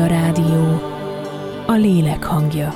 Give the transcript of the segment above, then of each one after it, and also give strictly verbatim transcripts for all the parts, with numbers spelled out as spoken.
A rádió, a lélek hangja.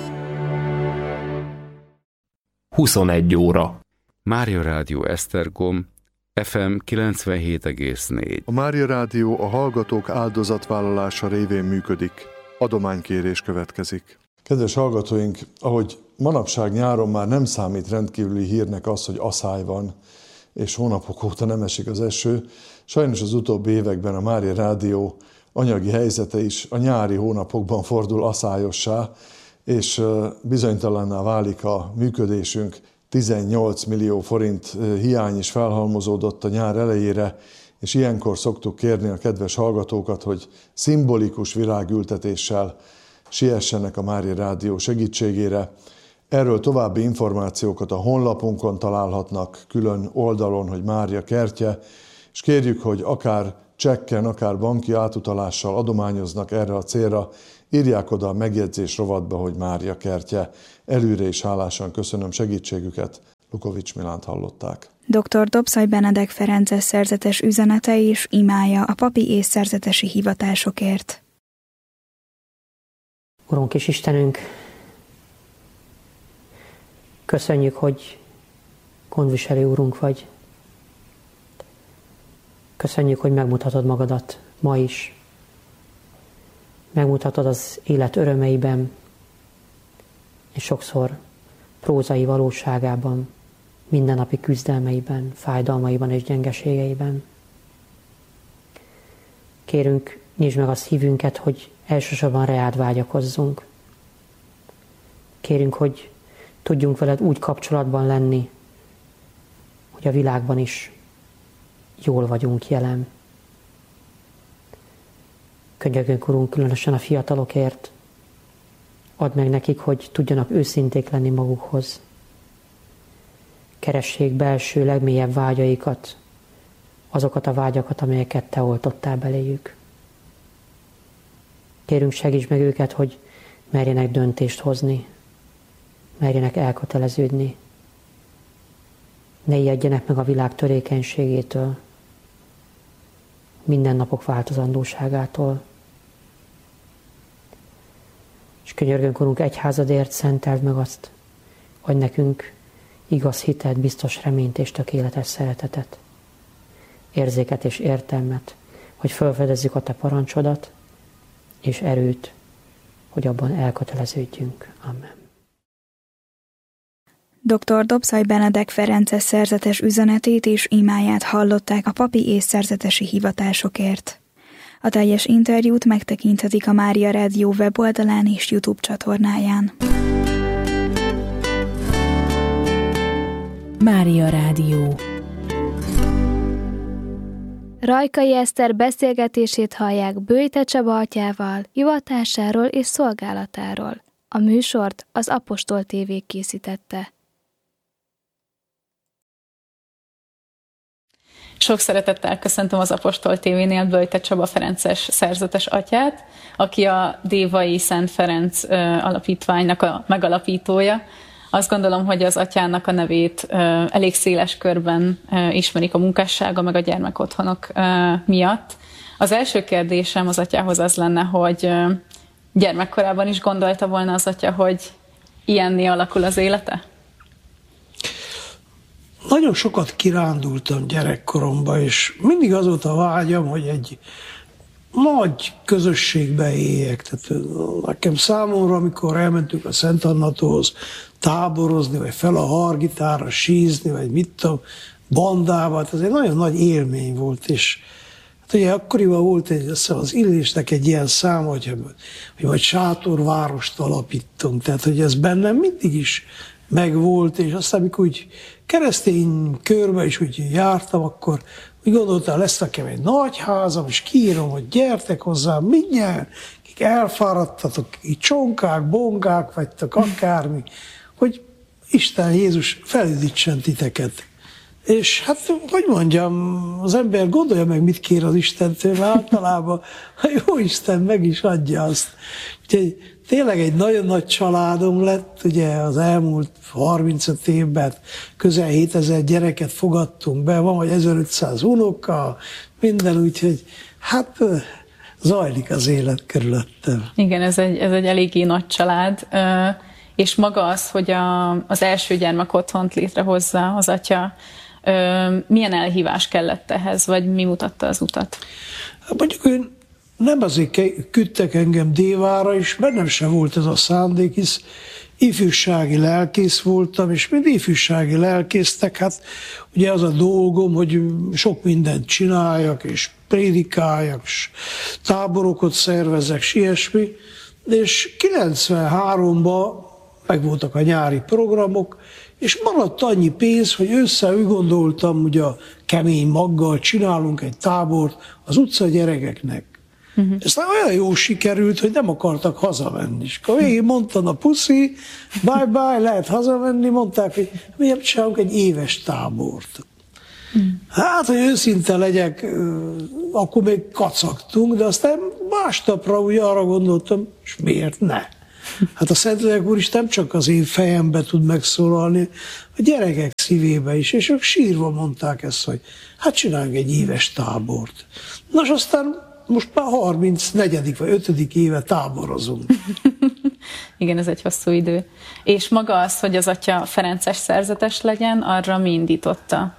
huszonegy óra. Mária Rádió Esztergom, ef em kilencvenhét egész négy. A Mária Rádió a hallgatók áldozatvállalása révén működik. Adománykérés következik. Kedves hallgatóink, ahogy manapság nyáron már nem számít rendkívüli hírnek az, hogy aszály van, és hónapok óta nem esik az eső, sajnos az utóbbi években a Mária Rádió anyagi helyzete is a nyári hónapokban fordul aszályossá, és bizonytalanná válik a működésünk. tizennyolc millió forint hiány is felhalmozódott a nyár elejére, és ilyenkor szoktuk kérni a kedves hallgatókat, hogy szimbolikus virágültetéssel siessenek a Mária Rádió segítségére. Erről további információkat a honlapunkon találhatnak, külön oldalon, hogy Mária kertje, és kérjük, hogy akár csekken, akár banki átutalással adományoznak erre a célra, írják oda a megjegyzés rovatba, hogy Mária kertje. Előre is hálásan köszönöm segítségüket. Lukovics Milánt hallották. doktor Dobszaj Benedek Ferences szerzetes üzenete és imája a papi és szerzetesi hivatásokért. Urunk és Istenünk, köszönjük, hogy gondviselő Úrunk vagy. Köszönjük, hogy megmutatod magadat ma is. Megmutatod az élet örömeiben, és sokszor prózai valóságában, mindennapi küzdelmeiben, fájdalmaiban és gyengeségeiben. Kérünk, nyisd meg a szívünket, hogy elsősorban reád vágyakozzunk. Kérünk, hogy tudjunk veled úgy kapcsolatban lenni, hogy a világban is jól vagyunk jelen. Könyörgünk, Urunk, különösen a fiatalokért. Add meg nekik, hogy tudjanak őszinték lenni magukhoz. Keressék belső legmélyebb vágyaikat, azokat a vágyakat, amelyeket Te oltottál beléjük. Kérünk, segíts meg őket, hogy merjenek döntést hozni, merjenek elköteleződni. Ne ijedjenek meg a világ törékenységétől, mindennapok változandóságától. És könyörgünk, Urunk, egyházadért szenteld meg azt, adj nekünk igaz hitet, biztos reményt és tökéletes szeretetet, érzéket és értelmet, hogy felfedezzük a Te parancsodat, és erőt, hogy abban elköteleződjünk. Amen. doktor Dobszaj Benedek Ferences szerzetes üzenetét és imáját hallották a papi és szerzetesi hivatásokért. A teljes interjút megtekinthetik a Mária Rádió weboldalán és YouTube csatornáján. Mária Rádió. Rajkai Eszter beszélgetését hallják Böjte Csaba atyával, hivatásáról és szolgálatáról. A műsort az Apostol té vé készítette. Sok szeretettel köszöntöm az Apostol té vénél Böjte Csaba Ferences szerzetes atyát, aki a Dévai Szent Ferenc alapítványnak a megalapítója. Azt gondolom, hogy az atyának a nevét elég széles körben ismerik a munkássága, meg a gyermekotthonok miatt. Az első kérdésem az atyához az lenne, hogy gyermekkorában is gondolta volna az atya, hogy ilyenné alakul az élete? Nagyon sokat kirándultam gyerekkoromban, és mindig az volt a vágyam, hogy egy nagy közösségbe éljek. Tehát nekem számomra, amikor elmentünk a Szent Annatóhoz táborozni, vagy fel a Hargitára sízni, vagy mit tudom, bandába, ez egy nagyon nagy élmény volt, és hát ugye akkoriban volt egy, az Illésnek egy ilyen száma, hogy, hogy majd sátorvárost alapítunk, tehát hogy ez bennem mindig is megvolt, és aztán amikor úgy keresztény körbe is úgy jártam, akkor úgy gondoltam, lesz nekem egy nagy házam, és kiírom, hogy gyertek hozzám mindjárt, akik elfáradtatok, így csonkák, bongák vagytok, akármi, hogy Isten, Jézus felüdítsen titeket. És hát, hogy mondjam, az ember gondolja meg, mit kér az Istentől, mert általában a jó Isten meg is adja azt. Úgyhogy tényleg egy nagyon nagy családom lett, ugye az elmúlt harmincöt évben közel hétezer gyereket fogadtunk be, van vagy ezerötszáz unoka, minden, úgyhogy hát zajlik az élet körülöttem. Igen, ez egy, ez egy eléggé nagy család, és maga az, hogy a, az első gyermek otthont létrehozza az atya, milyen elhívás kellett ehhez, vagy mi mutatta az utat? Mondjuk én nem azért küldtek engem Dévára, és bennem sem volt ez a szándék, hisz ifjúsági lelkész voltam, és mind ifjúsági lelkésznek, hát ugye az a dolgom, hogy sok mindent csináljak, és prédikáljak, és táborokat szervezek, és ilyesmi, és kilencvenháromban megvoltak a nyári programok, és maradt annyi pénz, hogy össze úgy gondoltam, hogy a kemény maggal csinálunk egy tábort az utca gyerekeknek. Uh-huh. Ez olyan jó sikerült, hogy nem akartak hazamenni. És akkor végig mondtam a puszi, bye bye, lehet hazamenni, mondták, hogy miért csinálunk egy éves tábort. Uh-huh. Hát, hogy őszinte legyek, akkor még kacagtunk, de aztán másnapra úgy arra gondoltam, és miért ne? Hát a Szentlélek Úr is nem csak az én fejembe tud megszólalni, a gyerekek szívébe is, és ők sírva mondták ezt, hogy hát csináljunk egy éves tábort. Nos, aztán most már harmincnegyedik vagy ötödik éve táborozunk. Igen, ez egy hosszú idő. És maga az, hogy az atya ferences szerzetes legyen, arra mi indította?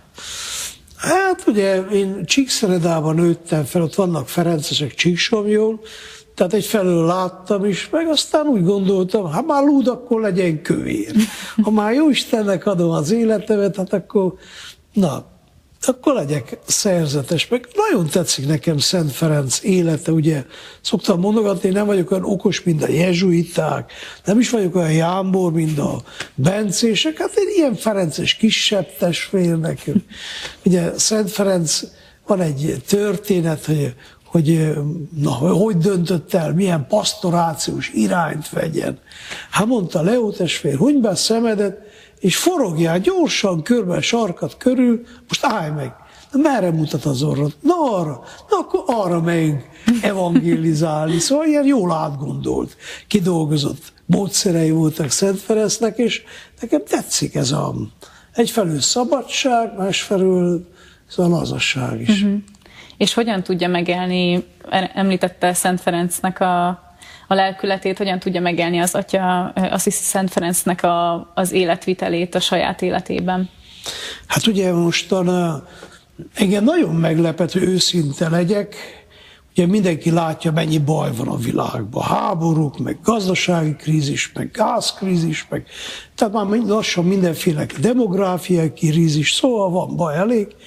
Hát ugye én Csíkszeredában nőttem fel, ott vannak ferencesek Csíksomlyón, tehát egyfelől láttam is, meg aztán úgy gondoltam, ha már lúd, akkor legyen kövér. Ha már jó Istennek adom az életemet, hát akkor, na, akkor legyek szerzetes. Meg nagyon tetszik nekem Szent Ferenc élete, ugye szoktam mondogatni, nem vagyok olyan okos, mint a jezsuiták, nem is vagyok olyan jámbor, mint a bencések, hát én ilyen ferences kisebb testvérnek. Ugye Szent Ferenc, van egy történet, hogy hogy na, hogy döntött el, milyen pastorációs irányt vegyen. Hát mondta Leó testvér, huny be a szemedet, és forogjál gyorsan körbe a sarkat körül, most állj meg. Na, merre mutat az orrod? Na arra. Na akkor arra megyünk evangélizálni. Szóval ilyen jól átgondolt, kidolgozott módszerei voltak Szent Ferencnek, és nekem tetszik ez a egyfelől szabadság, másfelől ez a lazaság is. Uh-huh. És hogyan tudja megélni, említette Szent Ferencnek a, a lelkületét, hogyan tudja megélni az atya, azt hiszi Szent Ferencnek a, az életvitelét a saját életében? Hát ugye mostan engem nagyon meglepett, hogy őszinte legyek. Ugye mindenki látja, mennyi baj van a világban. Háborúk, meg gazdasági krízis, meg gázkrízis, meg tehát már lassan mindenféle demográfiai krízis, szóval van baj elég.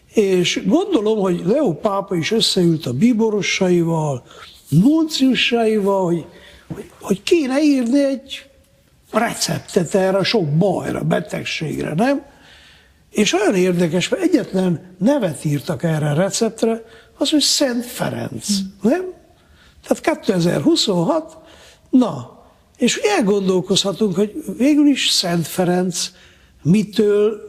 És gondolom, hogy Leó pápa is összeült a bíborosaival, nunciusaival, hogy, hogy, hogy kéne írni egy receptet erre a sok bajra, betegségre, nem? És olyan érdekes, mert egyetlen nevet írtak erre a receptre, az, hogy Szent Ferenc, nem? Tehát kétezer-huszonhat, na, és elgondolkozhatunk, hogy végül is Szent Ferenc mitől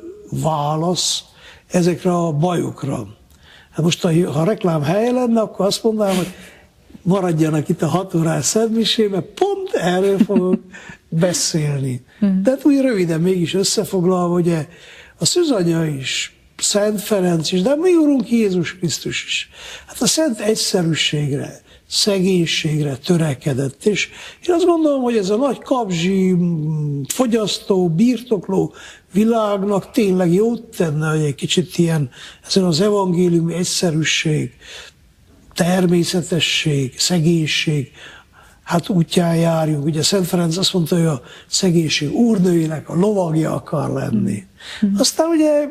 válasz ezekre a bajokra. Hát most, ha a reklám helye lenne, akkor azt mondanám, hogy maradjanak itt a hat órás szentmisén, mert pont erről fogok beszélni. De hát úgy röviden mégis összefoglalva, ugye a szűzanya is, Szent Ferenc is, de mi Urunk Jézus Krisztus is. Hát a szent egyszerűségre, szegénységre törekedett, és én azt gondolom, hogy ez a nagy kapzsi, fogyasztó, birtokló világnak tényleg jót tenne, hogy egy kicsit ilyen, ezen az evangéliumi egyszerűség, természetesség, szegénység, hát útján járjunk. Ugye Szent Ferenc azt mondta, hogy a szegénység úrnőjének a lovagja akar lenni. Mm. Aztán ugye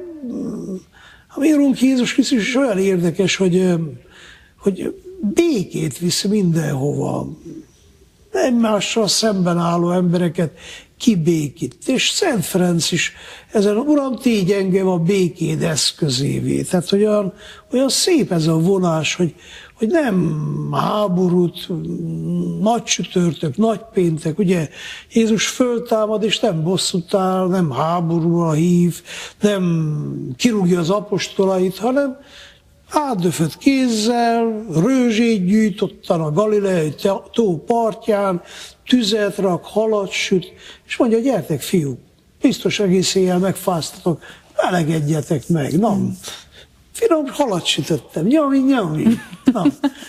a mi Urunk Jézus Krisztus is olyan érdekes, hogy, hogy békét visz mindenhova. Egymással szemben álló embereket kibékít. És Szent Ferenc is ezen, Uram, tégy engem a békéd eszközévé. Tehát, hogy olyan, olyan szép ez a vonás, hogy, hogy nem háborút, nagy csütörtök, nagy péntek, ugye Jézus föltámad, és nem bosszút áll, nem háborúra hív, nem kirúgja az apostolait, hanem átdöfött kézzel, rőzsét gyűjtottan a Galileai tó partján, tüzet rak, halat süt, és mondja, gyertek fiúk, biztos egész éjjel megfáztatok, melegedjetek meg. Na, finom halat sütöttem, nyami, nyami. Na.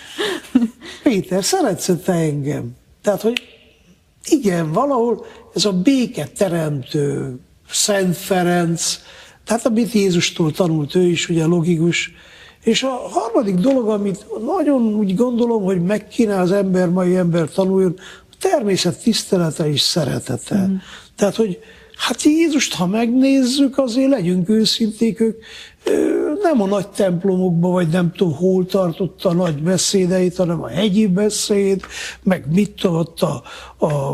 Péter, szeretsz te engem? Tehát, hogy igen, valahol ez a béketeremtő, Szent Ferenc, tehát amit Jézustól tanult ő is, ugye logikus. És a harmadik dolog, amit nagyon úgy gondolom, hogy meg kéne az ember, mai ember tanuljon, a természet tisztelete és szeretete. Mm. Tehát, hogy hát Jézust, ha megnézzük, azért legyünk őszinték, ők nem a nagy templomokban, vagy nem tudom, hol tartotta a nagy beszédeit, hanem a hegyi beszéd, meg mit tudom, ott a, a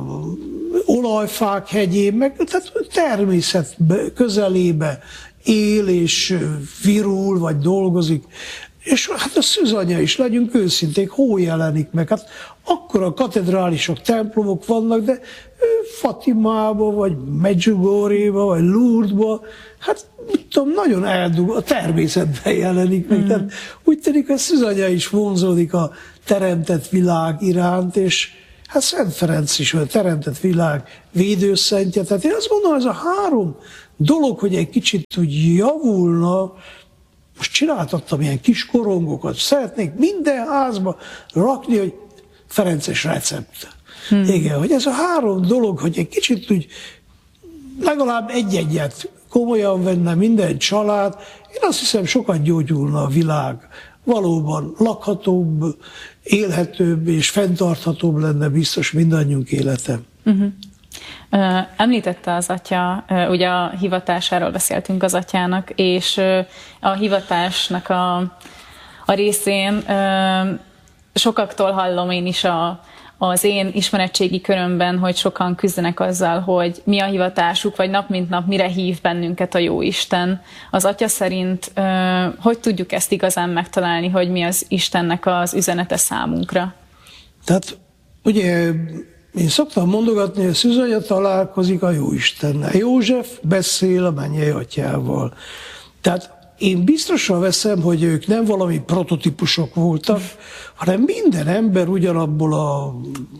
olajfák hegyén, meg tehát természet közelébe él és virul, vagy dolgozik. És hát a szűzanya is, legyünk őszinték, hol jelenik meg? Hát akkor a katedrálisok, templomok vannak, de Fatimába, vagy Medjugorjéba, vagy Lourdesba, hát tudom, nagyon eldug, a természetben jelenik meg. Mm. Tehát úgy tűnik, a szűzanya is vonzódik a teremtett világ iránt, és hát Szent Ferenc is, a teremtett világ védőszentje. Tehát én azt gondolom, ez a három dolog, hogy egy kicsit úgy javulna. Most csináltattam ilyen kis korongokat, szeretnék minden házba rakni, hogy ferences recept. Hmm. Igen, hogy ez a három dolog, hogy egy kicsit úgy legalább egy-egyet komolyan venne minden család, én azt hiszem, sokat gyógyulna a világ. Valóban lakhatóbb, élhetőbb és fenntarthatóbb lenne biztos mindannyiunk élete. Uh-huh. Említette az atya, ugye a hivatásáról beszéltünk az atyának, és a hivatásnak a, a részén sokaktól hallom én is a, az én ismeretségi körömben, hogy sokan küzdenek azzal, hogy mi a hivatásuk, vagy nap mint nap mire hív bennünket a Jóisten. Az atya szerint hogy tudjuk ezt igazán megtalálni, hogy mi az Istennek az üzenete számunkra? Tehát ugye én szoktam mondogatni, hogy a szűzanya találkozik a Jóistennel. József beszél a mennyei atyával. Tehát én biztosan veszem, hogy ők nem valami prototípusok voltak, hanem minden ember ugyanabból a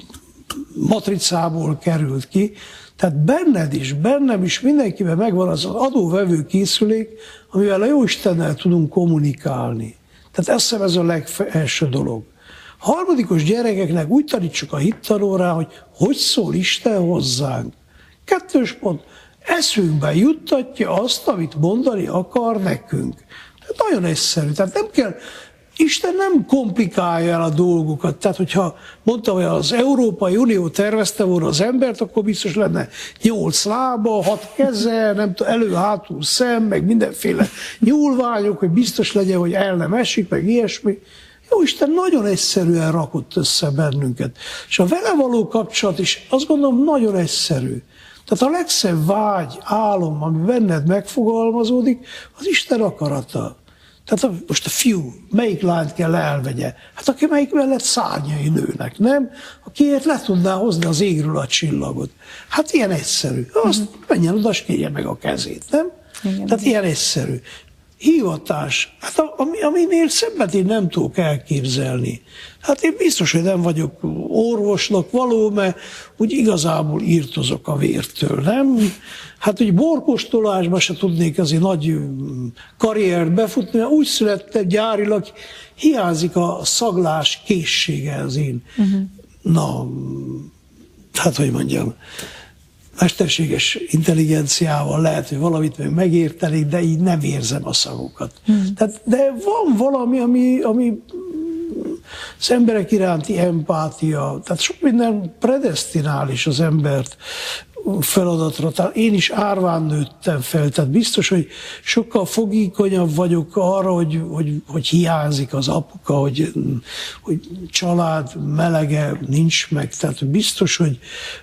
matricából került ki. Tehát benned is, bennem is, mindenkiben megvan az adóvevő készülék, amivel a Jóistennel tudunk kommunikálni. Tehát azt hiszem, ez a legelső dolog. Harmadikos gyerekeknek úgy tanítsuk a hittanórán, hogy hogy szól Isten hozzánk. Kettős pont, eszünkben juttatja azt, amit mondani akar nekünk. Tehát nagyon egyszerű. Tehát nem kell, Isten nem komplikálja el a dolgokat. Tehát, hogyha mondta, hogy az Európai Unió tervezte volna az embert, akkor biztos lenne nyolc lába, hat keze, nem tudom, elő, hátul, szem, meg mindenféle nyúlványok, hogy biztos legyen, hogy el nem esik, meg ilyesmi. Jó Isten nagyon egyszerűen rakott össze bennünket. És a vele való kapcsolat is azt gondolom nagyon egyszerű. Tehát a legszebb vágy, álom, ami benned megfogalmazódik, az Isten akarata. Tehát a, most a fiú, melyik lányt kell elvegye? Hát aki melyik mellett szárnyai nőnek, nem? Akiért le tudná hozni az égről a csillagot. Hát ilyen egyszerű. Azt uh-huh. menjen oda, és kérje meg a kezét, nem? Igen. Tehát ilyen egyszerű. Hivatás, hát ami, aminél szebbet én nem tudok elképzelni. Hát én biztos, hogy nem vagyok orvosnak való, mert úgy igazából írtozok a vértől, nem? Hát úgy borkostolásban se tudnék azért nagy karriert befutni, mert úgy születtem gyárilag, hiányzik a szaglás készsége az én. Uh-huh. Na, hát hogy mondjam, mesterséges intelligenciával lehet, hogy valamit még megértenék, de így nem érzem a szagokat. Hmm. Tehát, de van valami, ami, ami az emberek iránti empátia, tehát sok minden predesztinális az embert feladatra. Tehát én is árván nőttem fel, tehát biztos, hogy sokkal fogékonyabb vagyok arra, hogy, hogy, hogy hiányzik az apuka, hogy, hogy család melege nincs meg, tehát biztos, hogy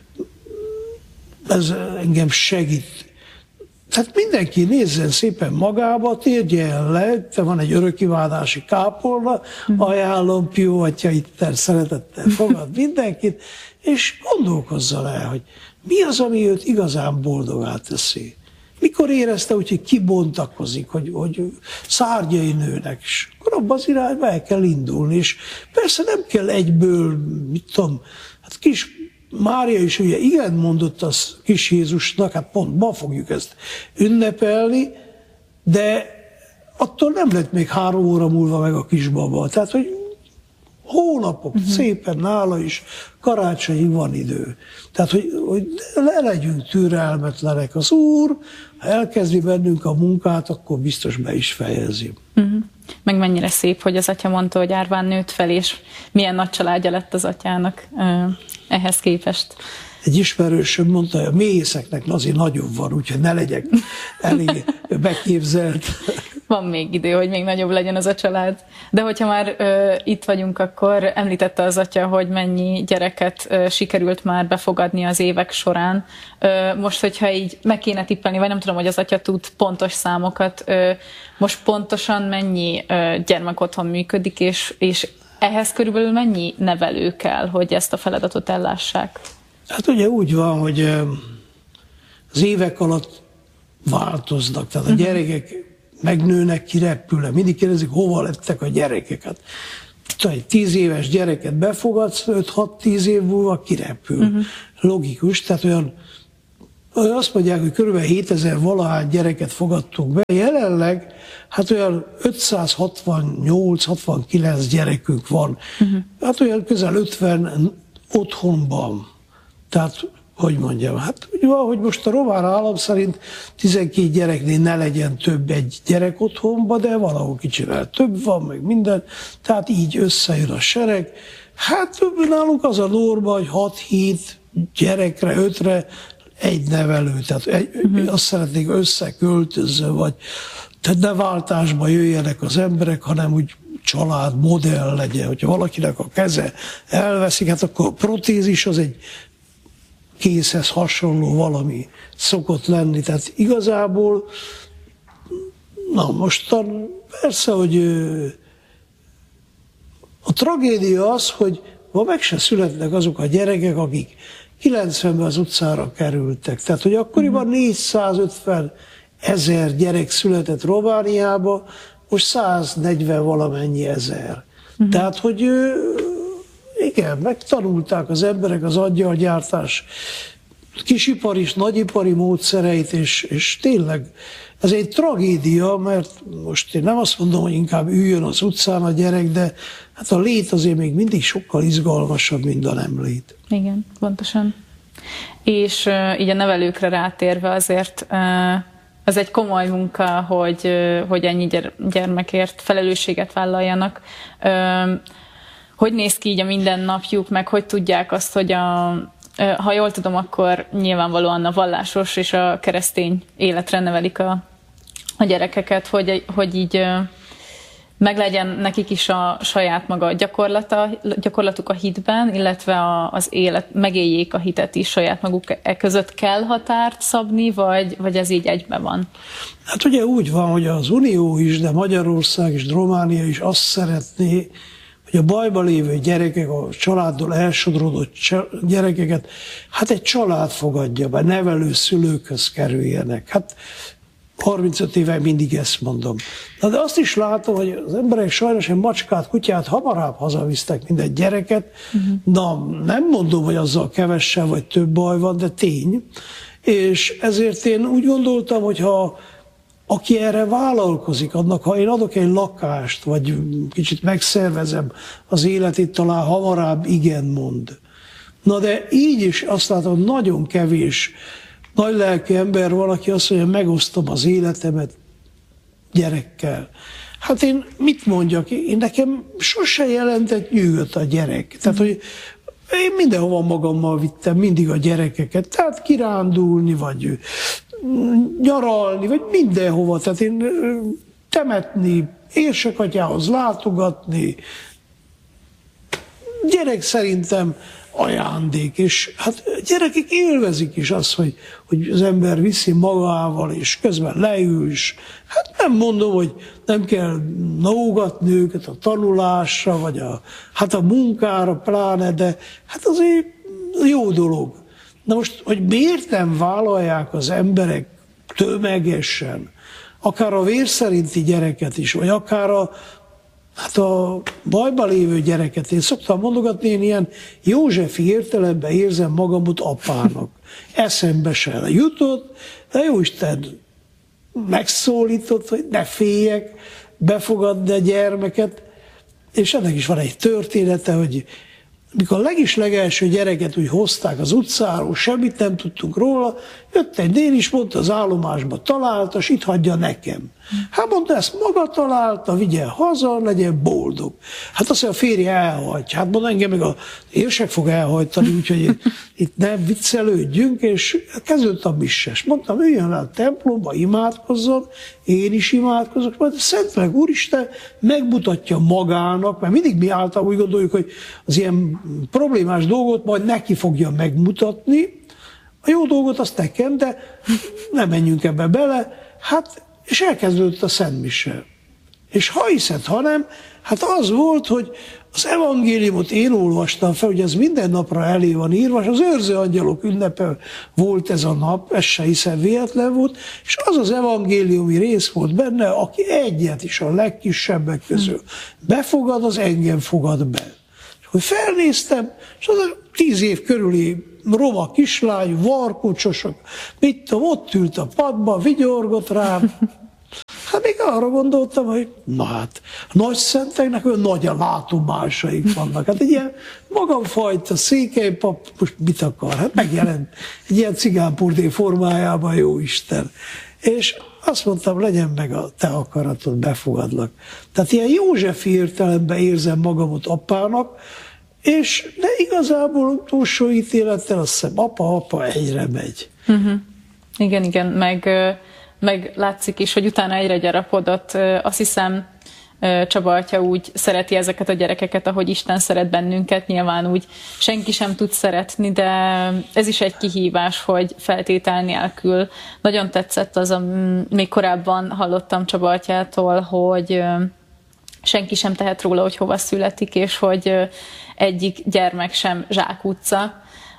ez engem segít. Tehát mindenki nézzen szépen magába, térjen le, te van egy örökkiválási kápolna, ajánlom, Pió atya itt szeretettel fogad mindenkit, és gondolkozzal el, hogy mi az, ami őt igazán boldogá teszi. Mikor érezte úgy, hogy kibontakozik, hogy, hogy szárnyai nőnek, és akkor abban az irányba el kell indulni, és persze nem kell egyből, mit tudom, hát kis Mária is ugye igen mondott az kis Jézusnak, hát pont ma fogjuk ezt ünnepelni, de attól nem lett még három óra múlva meg a kisbaba. Tehát, hogy hónapok, uh-huh. szépen nála is karácsonyig van idő. Tehát, hogy, hogy le legyünk türelmetlenek. Az Úr, ha elkezdi bennünk a munkát, akkor biztos be is fejezi. Uh-huh. Meg mennyire szép, hogy az atya mondta, hogy árván nőtt fel, és milyen nagy családja lett az atyának ehhez képest. Egy ismerősöm mondta, hogy a méhészeknek azért nagyobb van, úgyhogy ne legyek elég beképzelt. Van még idő, hogy még nagyobb legyen az a család. De hogyha már ö, itt vagyunk, akkor említette az atya, hogy mennyi gyereket ö, sikerült már befogadni az évek során. Ö, most, hogyha így meg kéne tippelni, vagy nem tudom, hogy az atya tud pontos számokat, ö, most pontosan mennyi ö, gyermekotthon működik, és, és ehhez körülbelül mennyi nevelő kell, hogy ezt a feladatot ellássák? Hát ugye úgy van, hogy az évek alatt változnak, tehát a gyerekek megnőnek, kirepülnek, mindig kérdezik, hova lettek a gyerekeket. Egy tíz éves gyereket befogadsz, öt-hat-tíz év múlva kirepül. Uh-huh. Logikus, tehát olyan, olyan azt mondják, hogy kb. hétezer valahány gyereket fogadtunk be, jelenleg hát olyan ötszázhatvannyolc-hatvankilenc gyerekünk van, uh-huh. hát olyan közel ötven otthonban. Tehát, hogy mondjam, hát úgy van, hogy most a román állam szerint tizenkét gyereknél ne legyen több egy gyerek otthonba, de valahol kicsivel több van, meg minden, tehát így összejön a sereg. Hát nálunk az a norma, hogy hat-hét gyerekre, ötre egy nevelő, tehát egy, uh-huh. azt szeretnék összeköltöző, vagy tehát ne váltásba jöjjenek az emberek, hanem úgy család, modell legyen, hogyha valakinek a keze elveszik, hát akkor a protézis az egy készhez hasonló valami szokott lenni. Tehát igazából, na mostan persze, hogy a tragédia az, hogy ma meg se születnek azok a gyerekek, akik kilencvenben az utcára kerültek. Tehát, hogy akkoriban négyszázötven ezer gyerek született Romániába, most száznegyven valamennyi ezer. Uh-huh. Tehát, hogy igen, megtanulták az emberek az aggyalgyártás kisipari és nagyipari módszereit, és, és tényleg ez egy tragédia, mert most én nem azt mondom, hogy inkább üljön az utcán a gyerek, de hát a lét azért még mindig sokkal izgalmasabb, mint a nem lét. Igen, pontosan. És uh, így a nevelőkre rátérve azért uh, az egy komoly munka, hogy, uh, hogy ennyi gyermekért felelősséget vállaljanak. Uh, Hogy néz ki így a mindennapjuk, meg hogy tudják azt, hogy a, ha jól tudom, akkor nyilvánvalóan a vallásos és a keresztény életre nevelik a, a gyerekeket, hogy, hogy így meglegyen nekik is a saját maga gyakorlata, gyakorlatuk a hitben, illetve a, az élet, megéljék a hitet is saját maguk e között kell határt szabni, vagy, vagy ez így egyben van? Hát ugye úgy van, hogy az Unió is, de Magyarország és Románia is azt szeretné, hogy a bajban lévő gyerekek, a családtól elsodródott gyerekeket, hát egy család fogadja be, nevelő szülőkhöz kerüljenek. Hát harmincöt éve mindig ezt mondom. Na de azt is látom, hogy az emberek sajnos egy macskát, kutyát hamarabb hazavisztek, mint egy gyereket. Uh-huh. Na, nem mondom, hogy azzal kevesebb vagy több baj van, de tény. És ezért én úgy gondoltam, hogy ha aki erre vállalkozik, annak, ha én adok egy lakást, vagy kicsit megszervezem az életét, talán hamarabb igen mond. Na de így is azt látom, nagyon kevés nagy lelkű ember van, aki azt mondja, megosztom az életemet gyerekkel. Hát én mit mondjak? Én nekem sose jelentett nyűgöt a gyerek. Tehát, hogy én mindenhova magammal vittem mindig a gyerekeket. Tehát kirándulni, vagy nyaralni, vagy mindenhova. Tehát én temetni, érsekatyához látogatni. Gyerek szerintem ajándék, és hát gyerekek élvezik is azt, hogy, hogy az ember viszi magával, és közben leül is. Hát nem mondom, hogy nem kell nógatni őket a tanulásra, vagy a, hát a munkára pláne, de hát azért jó dolog. Na most, hogy miért nem vállalják az emberek tömegesen, akár a vér szerinti gyereket is, vagy akár a Hát a bajban lévő gyereket, én szoktam mondogatni, én ilyen józsefi értelemben érzem magamot apának. Eszembe se jutott, de jóisten, megszólított, hogy ne féljek befogadni a gyermeket, és ennek is van egy története, hogy mikor a legis legelső gyereket úgy hozták az utcáról, semmit nem tudtunk róla, jött egy néni, is mondta, az állomásba találta, és itt hagyja nekem. Hát mondta, ezt maga találta, vigye haza, legyen boldog. Hát azt mondja, a férje elhagyja. Hát mondta, engem meg a érsek fog elhajtani, úgyhogy itt nem viccelődjünk, és kezdődött a misses. Mondtam, üljön le a templomba, imádkozzon, én is imádkozok, majd Szentleg Úristen megmutatja magának, mert mindig mi általában úgy gondoljuk, hogy az ilyen problémás dolgot majd neki fogja megmutatni, a jó dolgot azt nekem, de nem menjünk ebbe bele, hát, és elkezdődött a Szent Mise. És ha hiszed, ha nem, hát az volt, hogy az evangéliumot én olvastam fel, hogy ez minden napra elé van írva, és az őrző angyalok ünnepe volt ez a nap, ez se hiszem véletlen volt, és az az evangéliumi rész volt benne, aki egyet is a legkisebbek közül befogad, az engem fogad be. És hogy felnéztem, és az a tíz év körüli roma kislány, varkocsosok, mit tudom, ott ült a padba, vigyorgott rám. Hát még arra gondoltam, hogy na hát, nagy szenteknek olyan nagy a látomásaik vannak. Hát egy ilyen magamfajta székelypap, most mit akar? Hát megjelent egy ilyen cigánpurdé formájában, jó Isten. És azt mondtam, legyen meg a te akaratod, befogadlak. Tehát ilyen József értelemben érzem magamat apának, és de igazából utolsó ítélettel azt hiszem, apa, apa egyre megy. Uh-huh. Igen, igen, meg, meg látszik is, hogy utána egyre gyarapodott. Azt hiszem, Csaba atya úgy szereti ezeket a gyerekeket, ahogy Isten szeret bennünket, nyilván úgy senki sem tud szeretni, de ez is egy kihívás, hogy feltétel nélkül. Nagyon tetszett az, még korábban hallottam Csaba atyától, hogy senki sem tehet róla, hogy hova születik, és hogy egyik gyermek sem zsákutca.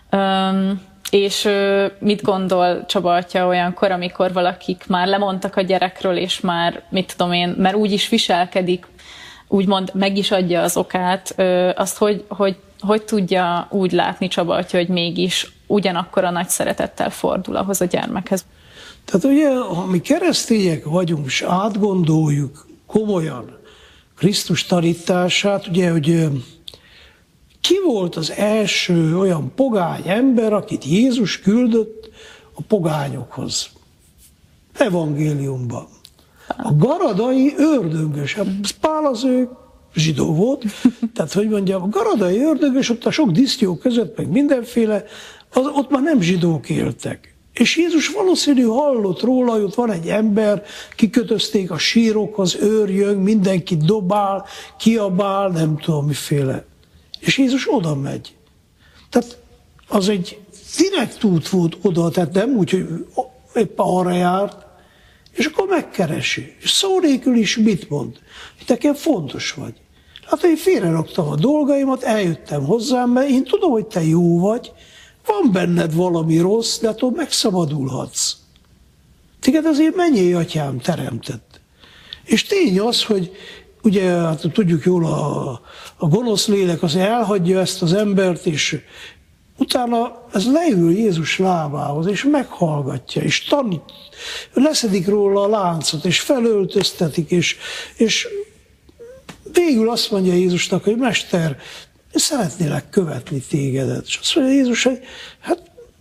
És mit gondol Csaba atya olyankor, amikor valakik már lemondtak a gyerekről, és már, mit tudom én, mert úgy is viselkedik, úgymond meg is adja az okát, azt hogy, hogy, hogy tudja úgy látni Csaba atya, hogy mégis ugyanakkor a nagy szeretettel fordul ahhoz a gyermekhez. Tehát ugye, ha mi keresztények vagyunk, és átgondoljuk komolyan Krisztus tanítását, ugye, hogy ki volt az első olyan pogány ember, akit Jézus küldött a pogányokhoz? Evangéliumban. A garadai ördöngös. Pál az ő zsidó volt, tehát hogy mondjam, a garadai ördöngös, ott a sok disztyó között, meg mindenféle, az, ott már nem zsidók éltek. És Jézus valószínű hallott róla, hogy ott van egy ember, kikötözték a sírokhoz, őrjön, mindenki dobál, kiabál, nem tudom miféle. És Jézus oda megy. Tehát az egy direkt út volt oda, tehát nem úgy, hogy éppen arra járt, és akkor megkeresi. És szó nélkül is mit mond? Hogy nekem fontos vagy. Hát én félreraktam a dolgaimat, eljöttem hozzám, mert én tudom, hogy te jó vagy, van benned valami rossz, de attól megszabadulhatsz. Téged azért mennyei atyám teremtett. És tény az, hogy ugye hát tudjuk jól, a, a gonosz lélek az elhagyja ezt az embert, és utána ez leül Jézus lábához, és meghallgatja, és tanít, leszedik róla a láncot, és felöltöztetik, és, és végül azt mondja Jézusnak, hogy Mester, szeretnélek követni tégedet. És azt mondja Jézus, hogy hát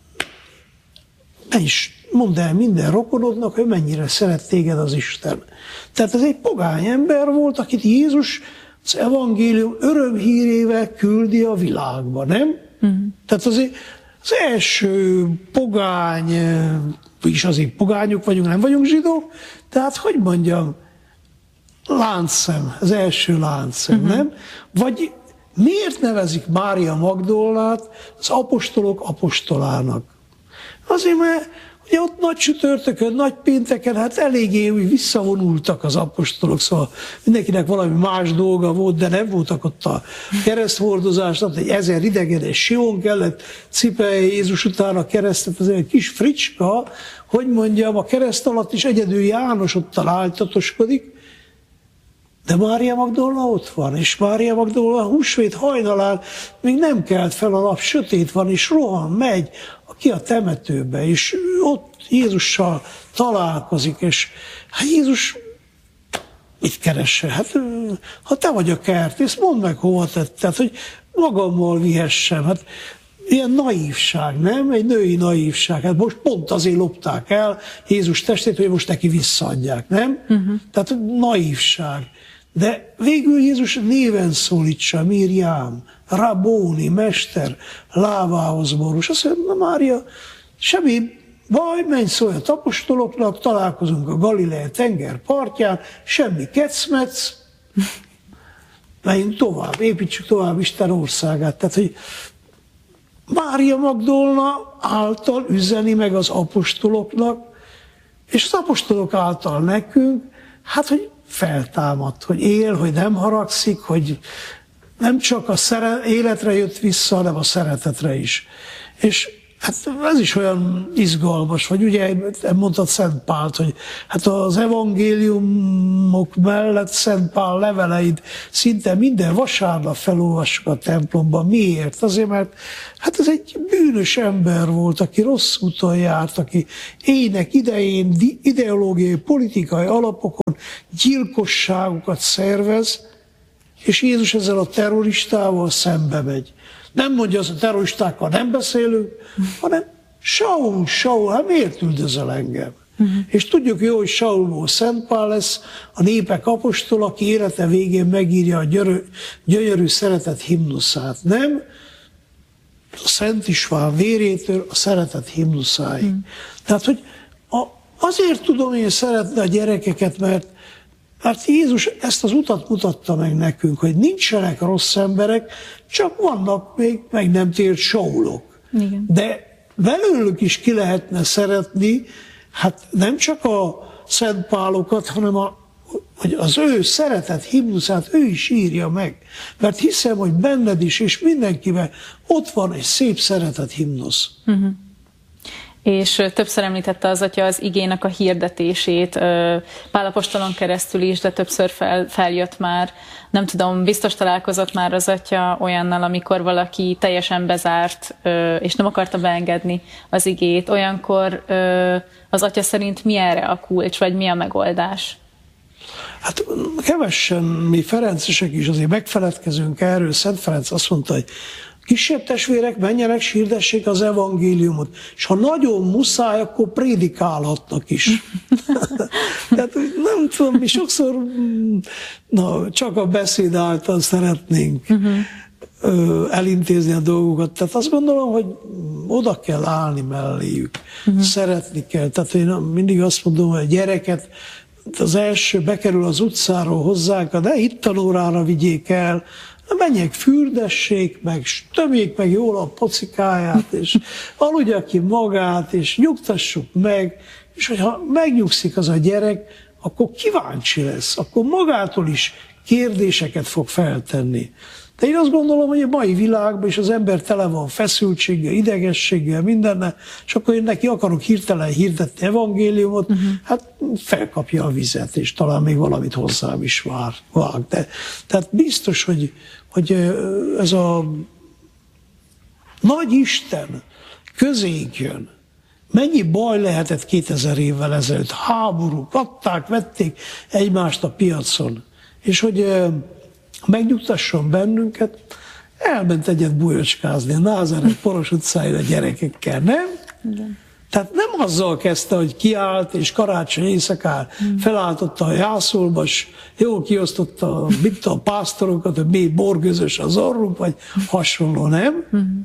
menj is, mondd el minden rokonodnak, hogy mennyire szeret téged az Isten. Tehát ez egy pogány ember volt, akit Jézus az evangélium örömhírével küldi a világba, nem? Uh-huh. Tehát azért az első pogány, és azért pogányok vagyunk, nem vagyunk zsidók, tehát hogy mondjam, láncszem, az első láncszem, uh-huh. nem? Vagy miért nevezik Mária Magdolnát az apostolok apostolának? Azért, mert ugye ott nagy csütörtökön, nagy pénteken, hát eléggé úgy visszavonultak az apostolok, szóval mindenkinek valami más dolga volt, de nem voltak ott a kereszthordozásnak, egy ezer idegenes Sion kellett cipelje Jézus után a keresztet, azért egy kis fricska, hogy mondjam, a kereszt alatt is egyedül János ott találtatoskodik, de Mária Magdolna ott van, és Mária Magdolna húsvét hajnalán még nem kelt fel a nap, sötét van, és rohan, megy a ki a temetőbe, és ott Jézussal találkozik, és hát Jézus mit keresse? Hát ha te vagy a kertész, mondd meg, hova tetted, hogy magammal vihessem. Hát ilyen naívság, nem? Egy női naívság. Hát most pont azért lopták el Jézus testét, hogy most neki visszaadják, nem? Uh-huh. Tehát naívság. De végül Jézus néven szólítsa, Miriam, Rabóni, mester, lávához borús. Azt mondja, na Mária, semmi baj, menj szólj a apostoloknak, találkozunk a Galilea tenger partján, semmi kecmec, menjünk tovább, építsük tovább Isten országát. Tehát, hogy Mária Magdolna által üzeni meg az apostoloknak, és az apostolok által nekünk, hát, hogy feltámadt, hogy él, hogy nem haragszik, hogy nem csak a szere- életre jött vissza, hanem a szeretetre is. És hát ez is olyan izgalmas, vagy ugye mondtad Szent Pált, hogy hát az evangéliumok mellett Szent Pál leveleit szinte minden vasárnap felolvassuk a templomban. Miért? Azért, mert hát ez egy bűnös ember volt, aki rossz úton járt, aki ének idején ideológiai, politikai alapokon gyilkosságokat szervez, és Jézus ezzel a terroristával szembe megy. Nem mondja azt, a terroristákkal nem beszélünk, hanem Saul, Saul, hát miért üldözel engem? Uh-huh. És tudjuk jó, hogy Saulból Szent Pál lesz, a népek apostol, aki élete végén megírja a györö, gyönyörű szeretet himnuszát. Nem? A Szent István vérétől a szeretet himnuszáig. Uh-huh. Tehát, hogy a, azért tudom én szeretni a gyerekeket, mert Mert Jézus ezt az utat mutatta meg nekünk, hogy nincsenek rossz emberek, csak vannak még meg nem tért Saulok. Igen. De belőlük is ki lehetne szeretni, hát nem csak a Szent Pálokat, hanem a, hogy az ő szeretet himnuszát ő is írja meg. Mert hiszem, hogy benned is, és mindenkiben ott van egy szép szeretet himnusz. Uh-huh. És többször említette az Atya az igének a hirdetését, Pál apostolon keresztül is, de többször fel, feljött már. Nem tudom, biztos találkozott már az Atya olyannal, amikor valaki teljesen bezárt, és nem akarta beengedni az igét. Olyankor az Atya szerint mi erre a kulcs, vagy mi a megoldás? Hát kevesen mi ferencesek is azért megfeledkezünk erről. Szent Ferenc azt mondta, hogy kisebb testvérek, menjenek, s hirdessék az evangéliumot. És ha nagyon muszáj, akkor prédikálhatnak is. Tehát nem tudom, mi sokszor na, csak a beszéd által szeretnénk uh-huh. elintézni a dolgokat. Tehát azt gondolom, hogy oda kell állni melléjük. Uh-huh. Szeretni kell. Tehát én mindig azt mondom, hogy a gyereket az első bekerül az utcáról hozzánk, de itt tanórára vigyék el, menjek, fürdessék meg, tömjék meg jól a pocikáját, és aludja ki magát, és nyugtassuk meg, és hogyha megnyugszik az a gyerek, akkor kíváncsi lesz, akkor magától is kérdéseket fog feltenni. De én azt gondolom, hogy a mai világban is az ember tele van feszültséggel, idegességgel, mindennel, és akkor én neki akarok hirtelen hirdetni evangéliumot, uh-huh. hát felkapja a vizet, és talán még valamit hozzám is vár, vág. De, tehát biztos, hogy, hogy ez a nagy Isten közénk jön. Mennyi baj lehetett kétezer évvel ezelőtt? Háborúk, adták, vették egymást a piacon. És hogy megnyugtasson bennünket, elment egyet bujocskázni a Názáret Poros utcáin a gyerekekkel, nem? Igen. Tehát nem azzal kezdte, hogy kiállt, és karácsony éjszakán mm. felálltotta a jászolba, és jól kiosztotta mit a pásztorokat, hogy még borgözös az orruk, vagy hasonló, nem? Mm.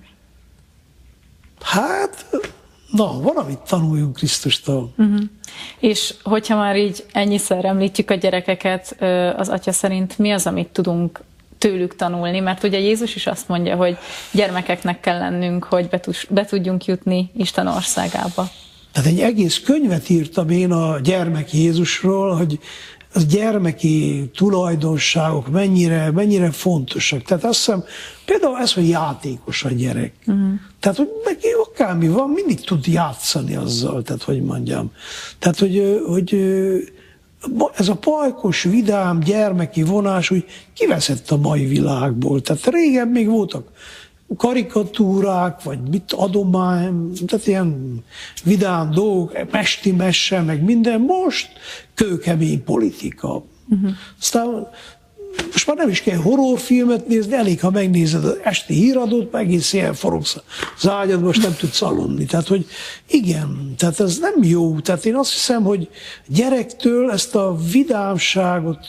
Hát, na, valamit tanuljunk Krisztustól. Mm-hmm. És hogyha már így ennyiszer említjük a gyerekeket, az Atya szerint mi az, amit tudunk tőlük tanulni? Mert ugye Jézus is azt mondja, hogy gyermekeknek kell lennünk, hogy be tudjunk jutni Isten országába. Tehát egy egész könyvet írtam én a gyermek Jézusról, hogy a gyermeki tulajdonságok mennyire, mennyire fontosak. Tehát azt hiszem, például ez, hogy játékos a gyerek. Uh-huh. Tehát, hogy neki akármi van, mindig tud játszani azzal, tehát, hogy mondjam. Tehát, hogy, hogy ez a pajkos, vidám, gyermeki vonás úgy kiveszett a mai világból. Tehát régen még voltak karikatúrák, vagy mit adomány, tehát ilyen vidám dolgok, mesti messe, meg minden, most kőkemény politika. Uh-huh. Aztán most már nem is kell horrorfilmet nézni, elég, ha megnézed az esti híradót, meg egész ilyen forogsz az ágyad, most nem tudsz aludni. Tehát, hogy igen, tehát ez nem jó. Tehát én azt hiszem, hogy gyerektől ezt a vidámságot,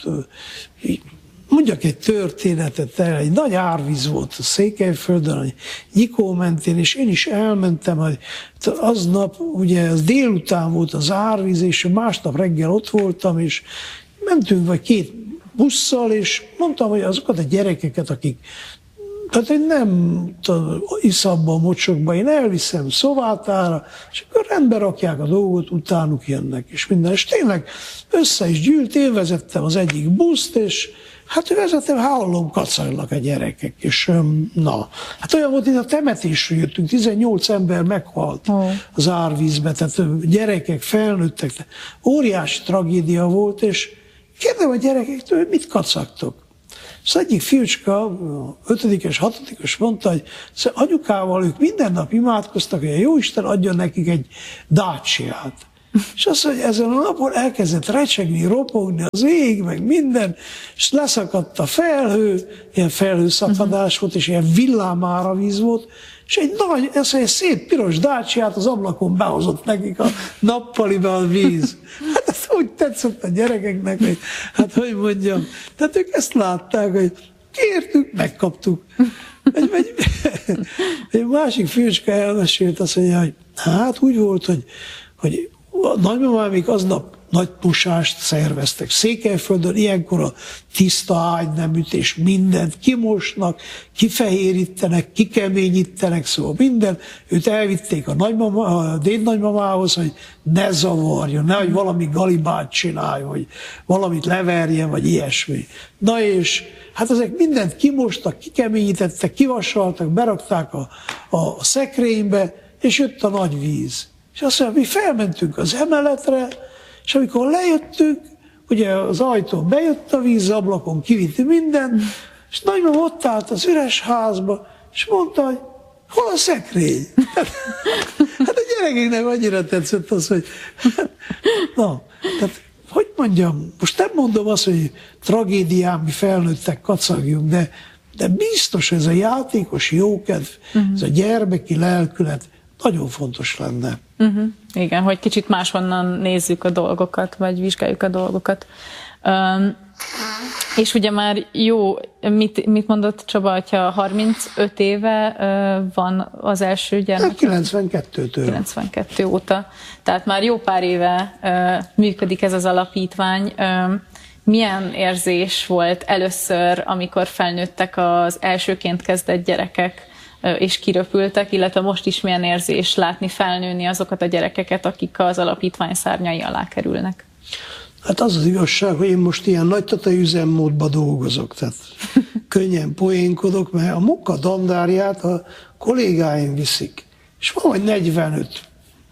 mondjak egy történetet, egy nagy árvíz volt a Székelyföldön, a Nyikó mentén, és én is elmentem, hogy aznap, ugye az délután volt az árvíz, és másnap reggel ott voltam, és mentünk vagy két busszal, és mondtam, hogy azokat a gyerekeket, akik tehát én nem iszabba, mocsokba, én elviszem Szovátára, és akkor rendbe rakják a dolgot, utánuk jönnek, és minden. És tényleg össze is gyűlt, én vezettem az egyik buszt, és hát vezettem, hallom, kacagnak a gyerekek, és na, hát olyan volt, hogy a temetésről jöttünk, tizennyolc ember meghalt oh. az árvízbe, tehát gyerekek, felnőttek, óriási tragédia volt, és kérdem a gyerekektől, hogy mit kacagtok. És az egyik fiúcska, ötödikes, hatodikos mondta, hogy anyukával ők minden nap imádkoztak, hogy a Jóisten adjon nekik egy Daciát. És azt mondja, hogy ezen a napon elkezdett recsegni, ropogni az ég, meg minden, és leszakadt a felhő, ilyen felhőszakadás volt, és ilyen villámáravíz volt, és egy nagy, ez egy szép piros Daciát az ablakon behozott nekik a nappaliba a víz. Hát ez úgy tetszett a gyerekeknek, hogy hát hogy mondjam, tehát ők ezt látták, hogy kértük, megkaptuk. Egy, egy, egy másik fiúcska elmesélt, azt mondja, hogy hát úgy volt, hogy, hogy a nagymamámik aznap nagy pusást szerveztek. Székelyföldön ilyenkor a tiszta ágyneműtés, mindent kimosnak, kifehérítenek, kikeményítenek, szóval minden. Őt elvitték a, nagymama, a dédnagymamához, hogy ne zavarjon, nehogy valami galibát csináljon, hogy valamit leverjen, vagy ilyesmi. Na és hát ezek mindent kimostak, kikeményítettek, kivasaltak, berakták a, a szekrénybe, és jött a nagy víz. És azt mondja, mi felmentünk az emeletre, és amikor lejöttünk, ugye az ajtón bejött a víz, ablakon kivitt mindent, és nagymama ott állt az üres házba, és mondta, hogy hol a szekrény? Hát a gyerekeknek annyira tetszett az, hogy na, tehát hogy mondjam, most nem mondom azt, hogy tragédián mi felnőttek kacagjunk, de, de biztos ez a játékos jókedv, uh-huh. ez a gyermeki lelkület nagyon fontos lenne. Uh-huh. Igen, hogy kicsit máshonnan nézzük a dolgokat, vagy vizsgáljuk a dolgokat. Um, és ugye már jó, mit, mit mondott Csaba, hogyha harmincöt éve uh, van az első gyermek? kilencvenkettőtől. kilencvenkettő óta. Tehát már jó pár éve uh, működik ez az alapítvány. Um, milyen érzés volt először, amikor felnőttek az elsőként kezdett gyerekek, és kiröpültek, illetve most is milyen érzés látni felnőni azokat a gyerekeket, akik az alapítvány szárnyai alá kerülnek? Hát az az igazság, hogy én most ilyen nagytatai üzemmódban dolgozok, tehát könnyen poénkodok, mert a munka dandárját a kollégáim viszik. És van vagy negyvenöt,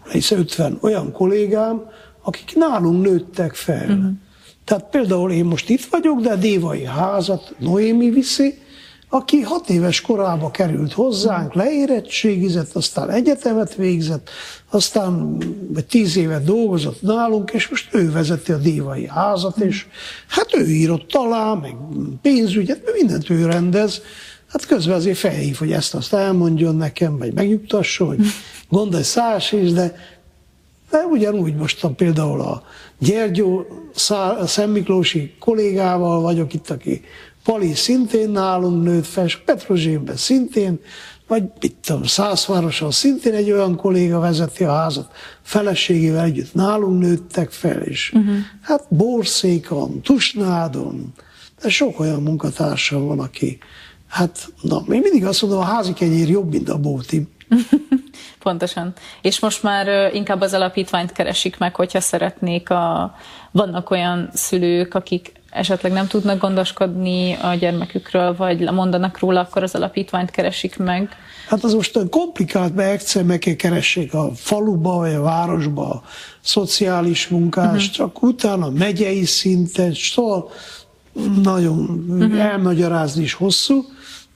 ötven olyan kollégám, akik nálunk nőttek fel. Uh-huh. Tehát például én most itt vagyok, de a Dévai házat Noémi viszi, aki hat éves korába került hozzánk, leérettségizett, aztán egyetemet végzett, aztán vagy tíz évet dolgozott nálunk, és most ő vezeti a Dévai házat, és hát ő írott alá, meg pénzügyet, meg mindent ő rendez. Hát közben azért felhív, hogy ezt-azt elmondjon nekem, vagy megnyugtasson, hogy gondolj szás is, de, de ugyanúgy mostan például a Gyergyó a Szentmiklósi kollégával vagyok itt, aki Pali szintén nálunk nőtt fel, és Petrozsénben szintén, vagy mit tudom, Szászvároson szintén egy olyan kolléga vezeti a házat, feleségével együtt nálunk nőttek fel, és uh-huh. hát Borszékon, Tusnádon, de sok olyan munkatársam van, aki, hát na, még mindig azt mondom, a házi kenyér jobb, mint a bóti. Pontosan. És most már inkább az alapítványt keresik meg, hogyha szeretnék, a, vannak olyan szülők, akik esetleg nem tudnak gondoskodni a gyermekükről, vagy mondanak róla, akkor az alapítványt keresik meg. Hát az most komplikált, mert egyszer meg kell keressék a faluba, vagy a városba a szociális munkást, uh-huh. csak utána megyei szinten, szóval nagyon uh-huh. elmagyarázni is hosszú,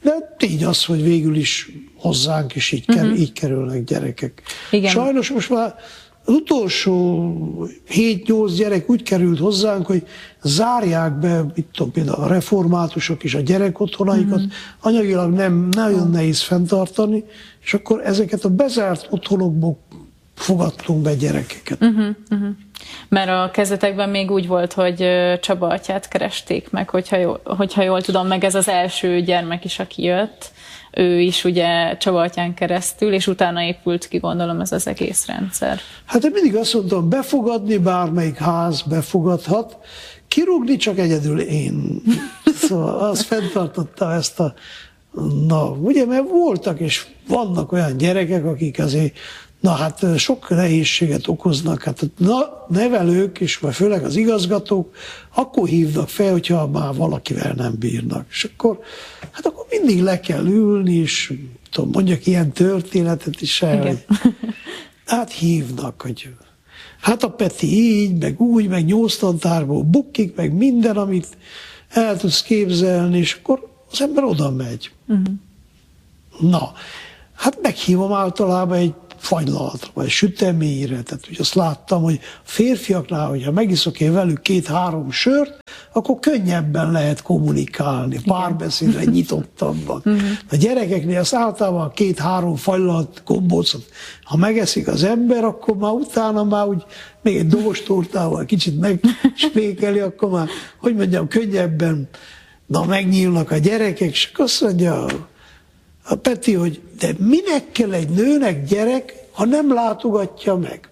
De így az, hogy végül is hozzánk is így, kerül, uh-huh. így kerülnek gyerekek. Igen. Sajnos most már az utolsó hét-nyolc gyerek úgy került hozzánk, hogy zárják be, mit tudom, például a reformátusok és a gyerekotthonaikat, uh-huh. anyagilag nem nagyon uh-huh. nehéz fenntartani, és akkor ezeket a bezárt otthonokból fogadtunk be gyerekeket. Uh-huh, uh-huh. Mert a kezdetekben még úgy volt, hogy Csaba atyát keresték meg, hogyha jól, hogyha jól tudom, meg ez az első gyermek is, aki jött, ő is ugye Csaba atyán keresztül, és utána épült ki, gondolom, ez az egész rendszer. Hát én mindig azt mondtam, befogadni bármelyik ház befogadhat, kirúgni csak egyedül én. Szóval az fenntartotta ezt a... Na, ugye, mert voltak és vannak olyan gyerekek, akik azért na hát sok nehézséget okoznak, hát a nevelők, és vagy főleg az igazgatók, akkor hívnak fel, hogyha már valakivel nem bírnak. És akkor, hát akkor mindig le kell ülni, és tudom, mondjak ilyen történetet is el, hogy, hát hívnak, hogy hát a Peti így, meg úgy, meg nyolc tantárból bukik, meg minden, amit el tudsz képzelni, és akkor az ember oda megy. Uh-huh. Na, hát meghívom általában egy fagylaltra, vagy süteményre. Tehát ugye azt láttam, hogy a férfiaknál, hogyha megiszok én velük két-három sört, akkor könnyebben lehet kommunikálni, párbeszédre nyitottabban. Uh-huh. A gyerekeknél azt általában két-három fagylalt gombócot, ha megeszik az ember, akkor már utána már úgy még egy dobos tortával kicsit megspékeli, akkor már, hogy mondjam, könnyebben na, megnyílnak a gyerekek, és azt mondja a Peti, hogy de minek kell egy nőnek gyerek, ha nem látogatja meg?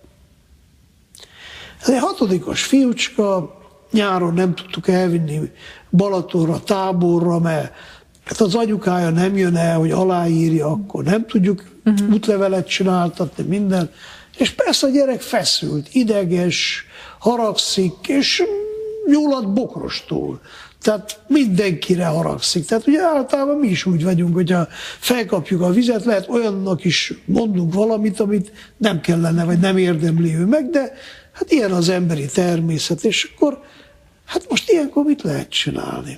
Ez egy hatodikos fiúcska, nyáron nem tudtuk elvinni Balatonra, táborra, mert hát az anyukája nem jön el, hogy aláírja, akkor nem tudjuk uh-huh. útlevelet csináltatni, minden. És persze a gyerek feszült, ideges, haragszik, és jól ad bokrostól. Tehát mindenkire haragszik. Tehát ugye általában mi is úgy vagyunk, hogyha felkapjuk a vizet, lehet olyannak is mondunk valamit, amit nem kellene, vagy nem érdemli ő meg, de hát ilyen az emberi természet, és akkor hát most ilyenkor mit lehet csinálni?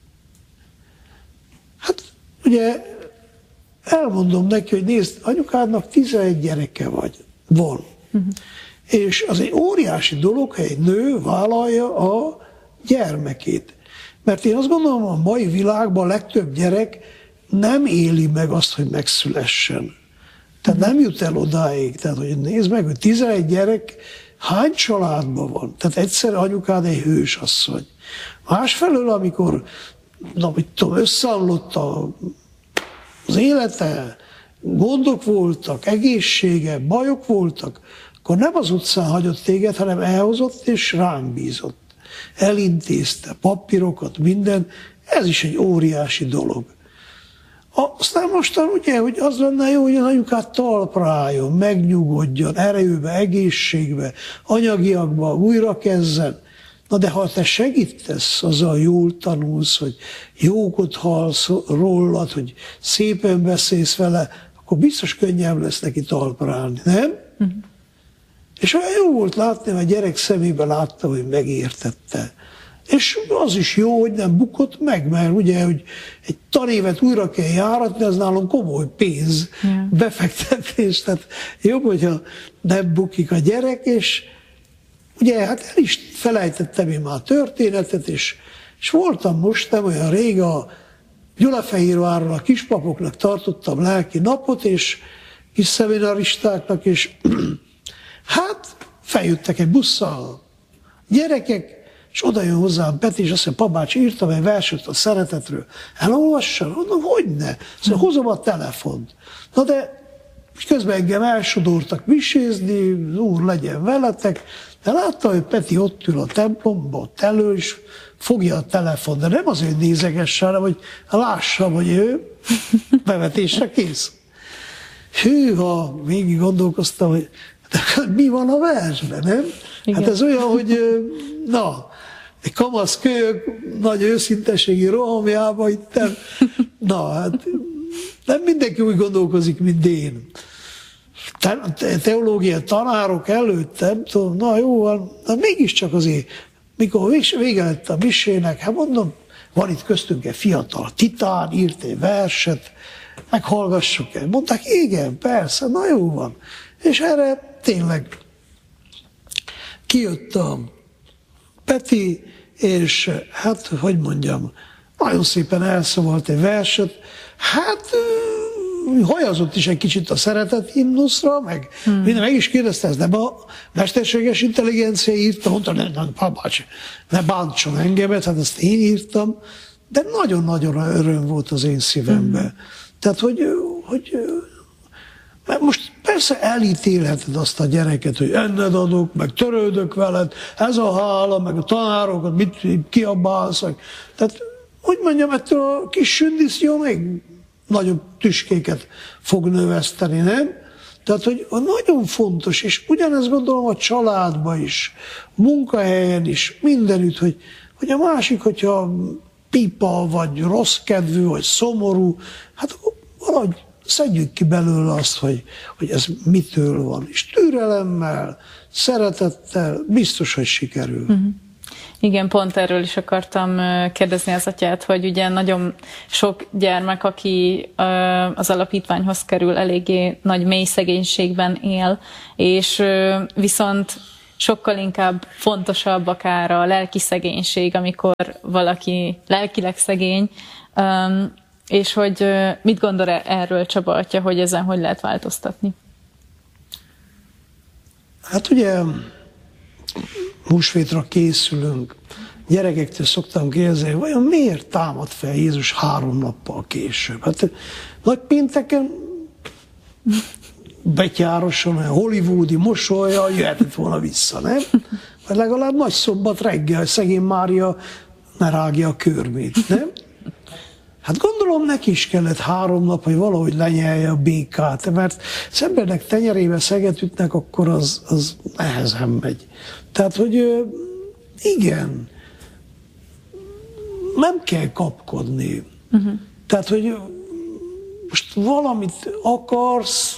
Hát ugye elmondom neki, hogy nézd, anyukádnak tizenegy gyereke vagy, van. Uh-huh. És az egy óriási dolog, ha egy nő vállalja a gyermekét. Mert én azt gondolom, a mai világban a legtöbb gyerek nem éli meg azt, hogy megszülessen. Tehát nem jut el odáig. Tehát, hogy nézd meg, hogy tizenegy gyerek hány családban van. Tehát egyszer anyukád egy hősasszony. Másfelől, amikor na, mit tudom, összeomlott a, az élete, gondok voltak, egészsége, bajok voltak, akkor nem az utcán hagyott téged, hanem elhozott és ránk bízott. Elintézte papírokat, minden, ez is egy óriási dolog. Aztán mostan ugye, hogy az lenne jó, hogy az anyukát talpra álljon, megnyugodjon, erőbe, egészségbe, anyagiakba, újra kezdjen. Na de ha te segítesz, azzal jól tanulsz, hogy jókot hallsz rólad, hogy szépen beszélsz vele, akkor biztos könnyebb lesz neki talpra állni, nem? Uh-huh. És olyan jó volt látni, hogy a gyerek szemébe látta, hogy megértette. És az is jó, hogy nem bukott meg, mert ugye, hogy egy tanévet újra kell járatni, az nálunk komoly pénz, yeah. befektetés, tehát jobb, hogyha nem bukik a gyerek, és ugye hát el is felejtettem én már a történetet, és, és voltam most nem olyan rég a Gyulafehérváron a kispapoknak tartottam lelki napot, és kis szeminaristáknak, és hát feljöttek egy busszal gyerekek, és oda jön hozzám Peti, és azt mondja, papács, írtam egy verset a szeretetről. Elolvassam? Mondom, hogyne? Szóval hozom a telefont. Na de közben engem elsodortak misézni, úr legyen veletek, de látta, hogy Peti ott ül a templomba, ott elő, és fogja a telefon, de nem azért nézegesse, hanem hogy lássam, hogy ő bevetésre kész. Hűha, végig gondolkoztam, hogy de mi van a versben, nem? Igen. Hát ez olyan, hogy na, egy kamasz kölyök nagy őszinteségi rohamjába itt, na hát nem mindenki úgy gondolkozik, mint én. Te, teológia tanárok előtt, nem tudom, na jó van, de mégiscsak azért, mikor vége lett a misének, hát mondom, van itt köztünk egy fiatal titán, írt egy verset, meghallgassuk el. Mondták, igen, persze, na jó van. És erre tényleg kijött a Peti, és hát, hogy mondjam, nagyon szépen elszavalt egy verset. Hát hajazott is egy kicsit a szeretet himnuszra, meg hmm. minden meg is kérdezte, ez nem a mesterséges intelligencia írta, mondta, ne, ne, babács, ne bántson engemet, hát ezt én írtam, de nagyon-nagyon öröm volt az én szívemben. Hmm. Tehát, hogy, hogy mert most persze elítélheted azt a gyereket, hogy enned adok, meg törődök veled, ez a hála, meg a tanárokat, mit kiabálsz. Tehát, hogy mondjam, ettől a kis sündisznó még nagyobb tüskéket fog növeszteni, nem? Tehát, hogy nagyon fontos, és ugyanezt gondolom a családban is, munkahelyen is, mindenütt, hogy, hogy a másik, hogyha pipa, vagy rossz kedvű, vagy szomorú, hát akkor valahogy szedjük ki belőle azt, hogy, hogy ez mitől van. És türelemmel, szeretettel biztos, hogy sikerül. Uh-huh. Igen, pont erről is akartam kérdezni az atyát, hogy ugye nagyon sok gyermek, aki az alapítványhoz kerül, eléggé nagy mély szegénységben él, és viszont sokkal inkább fontosabb akár a lelki szegénység, amikor valaki lelkileg szegény, és hogy mit gondol erről Csaba atya, hogy ezen hogy lehet változtatni? Hát ugye húsvétra készülünk. Gyerekektől szoktam kérdezni, vajon miért támad fel Jézus három nappal később? Hát nagypénteken betyárosan, hollywoodi mosolya, jöhetett volna vissza, nem? Vagy legalább nagy szombat reggel, szegény Mária ne rágja a körmét, nem? Hát gondolom neki is kellett három nap, hogy valahogy lenyelje a békát, mert az embernek tenyerébe szeget ütnek, akkor az, az nehezen megy. Tehát, hogy igen, nem kell kapkodni. Uh-huh. Tehát, hogy most valamit akarsz,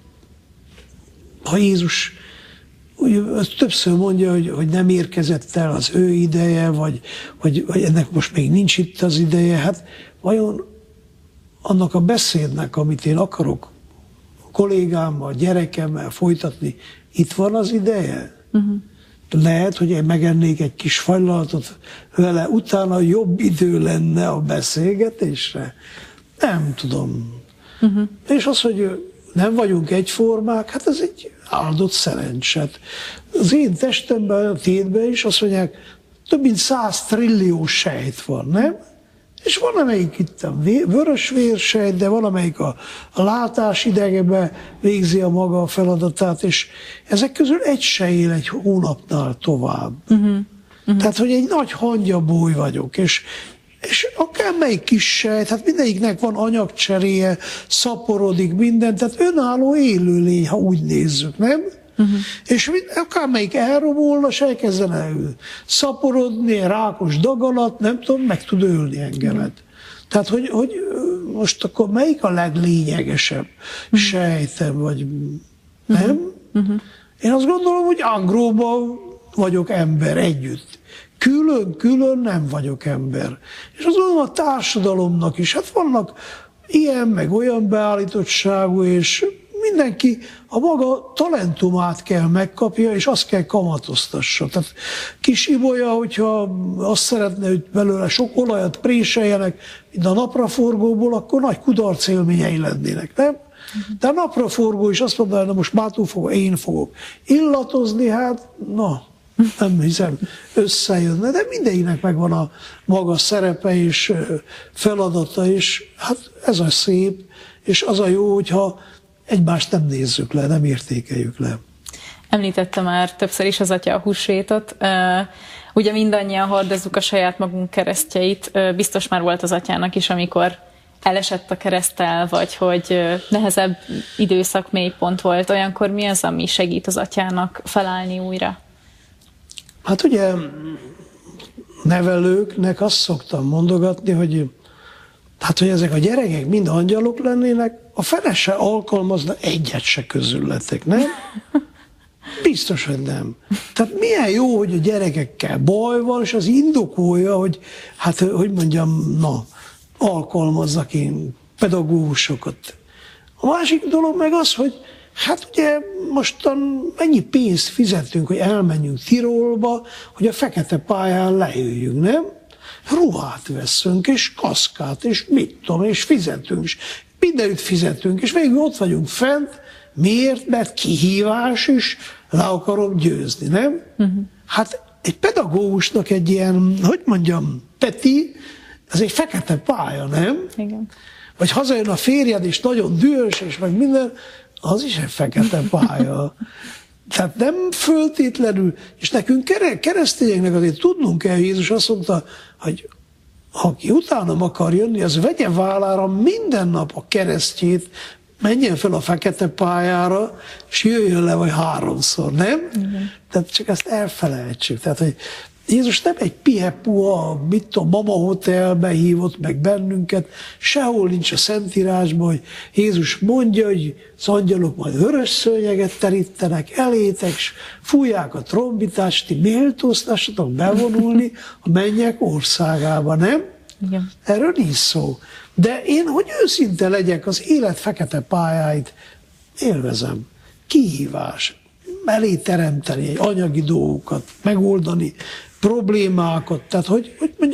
ha Jézus ugye, többször mondja, hogy, hogy nem érkezett el az ő ideje, vagy, vagy, vagy ennek most még nincs itt az ideje, hát vajon annak a beszédnek, amit én akarok a kollégámmal, gyerekemmel folytatni, itt van az ideje? Uh-huh. Lehet, hogy én megennék egy kis fajlalatot vele, utána jobb idő lenne a beszélgetésre? Nem tudom. Uh-huh. És az, hogy nem vagyunk egyformák, hát ez egy áldott szerencset. Az én testemben, a tétben is azt mondják, több mint száz trillió sejt van, nem? És van, amelyik itt a vörös vérsejt, de van, amelyik a, a látás idegebe végzi a maga a feladatát, és ezek közül egy se él egy hónapnál tovább. Uh-huh. Uh-huh. Tehát, hogy egy nagy hangyabúj vagyok, és, és akármelyik kis sejt, hát mindegyiknek van anyagcseréje, szaporodik minden, tehát önálló élőlény, ha úgy nézzük, nem? Uh-huh. És akármelyik elromolna, se elkezdene szaporodni, rákos daganat, nem tudom, meg tud ölni engemet. Uh-huh. Tehát, hogy, hogy most akkor melyik a leglényegesebb uh-huh. sejtem, vagy nem? Uh-huh. Én azt gondolom, hogy angróban vagyok ember együtt. Külön-külön nem vagyok ember. És azt gondolom a társadalomnak is, hát vannak ilyen, meg olyan beállítottságú, és mindenki a maga talentumát kell megkapja, és azt kell kamatoztassa. Tehát kis Ibolya, hogyha azt szeretne, hogy belőle sok olajat préseljenek, mint a napraforgóból, akkor nagy kudarc élményei lennének, nem? De a napraforgó is azt mondaná, hogy most mától fogok, én fogok illatozni, hát na, nem hiszem, összejönne, de mindenkinek megvan a maga szerepe és feladata, és hát ez a szép, és az a jó, hogyha egymást nem nézzük le, nem értékeljük le. Említette már többször is az atya a húsvétot. Ugye mindannyian hordozzuk a saját magunk keresztjeit. Biztos már volt az atyának is, amikor elesett a kereszttel, vagy hogy nehezebb időszak, mélypont volt. Olyankor mi az, ami segít az atyának felállni újra? Hát ugye nevelőknek azt szoktam mondogatni, hogy hát, hogy ezek a gyerekek mind angyalok lennének, a fele se alkalmazna egyet se közületek, nem? Biztos, hogy nem. Tehát milyen jó, hogy a gyerekekkel baj van, és az indokolja, hogy hát, hogy mondjam, na, alkalmazzak én pedagógusokat. A másik dolog meg az, hogy hát ugye mostan mennyi pénzt fizetünk, hogy elmenjünk Tirolba, hogy a fekete pályán lejöjjünk, nem? Ruhát veszünk, és kaszkát, és mit tudom, és fizetünk, és mindenütt fizetünk, és végül ott vagyunk fent. Miért? Mert kihívás, és le akarom győzni, nem? Uh-huh. Hát egy pedagógusnak egy ilyen, hogy mondjam, Peti, ez egy fekete pálya, nem? Igen. Vagy hazajön a férjed, és nagyon dühös, és meg minden, az is egy fekete pálya. Tehát nem föltétlenül, és nekünk keresztényeknek azért tudnunk kell, Jézus azt mondta, hogy aki utánam akar jönni, az vegye vállára minden nap a keresztjét, menjen fel a fekete pályára, és jöjjön le vagy háromszor, nem? Igen. Tehát csak ezt elfelejtsük. Tehát, hogy Jézus nem egy pihe-puha, mit tudom, mama hotelbe hívott meg bennünket, sehol nincs a Szentírásban, hogy Jézus mondja, hogy az angyalok majd vörös szőnyeget terítenek elétek, és fújják a trombitást, ti méltóztassatok bevonulni a mennyek országába, nem? Igen. Erről nincs szó. De én, hogy őszinte legyek, az élet fekete pályáit élvezem. Kihívás. Elé teremteni egy anyagi dolgokat, megoldani problémákat. Tehát, hogy, hogy mondjam,